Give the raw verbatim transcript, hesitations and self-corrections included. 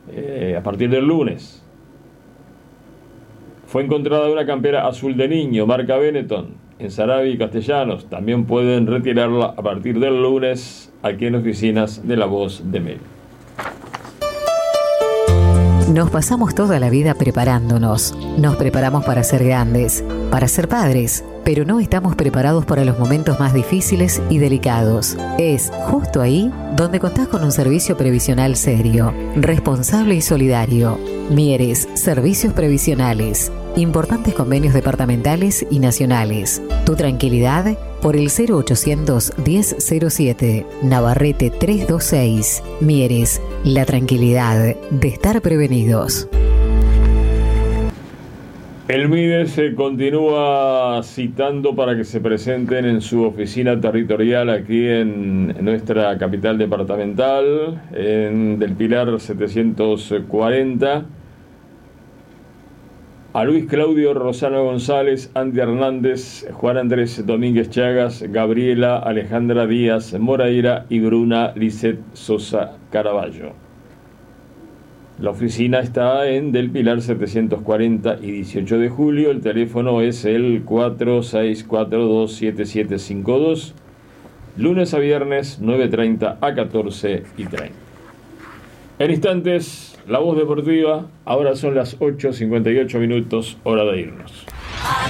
eh, a partir del lunes. Fue encontrada una campera azul de niño, marca Benetton, en Sarabia y Castellanos. También pueden retirarla a partir del lunes aquí en oficinas de La Voz de Mel. Nos pasamos toda la vida preparándonos. Nos preparamos para ser grandes, para ser padres, pero no estamos preparados para los momentos más difíciles y delicados. Es justo ahí donde contás con un servicio previsional serio, responsable y solidario. Mieres, Servicios Previsionales. Importantes convenios departamentales y nacionales. Tu tranquilidad por el cero ochocientos diez cero siete, Navarrete trescientos veintiséis. Mieres, la tranquilidad de estar prevenidos. El MIDES se continúa citando para que se presenten en su oficina territorial aquí en nuestra capital departamental, en Del Pilar setecientos cuarenta. A Luis Claudio Rosano González, Andy Hernández, Juan Andrés Domínguez Chagas, Gabriela Alejandra Díaz Moreira y Bruna Lisset Sosa Caraballo. La oficina está en Del Pilar setecientos cuarenta y dieciocho de julio. El teléfono es el cuatro seis cuatro dos siete siete cinco dos. Lunes a viernes, nueve treinta a catorce y treinta. En instantes, La Voz Deportiva. Ahora son las ocho cincuenta y ocho minutos, hora de irnos.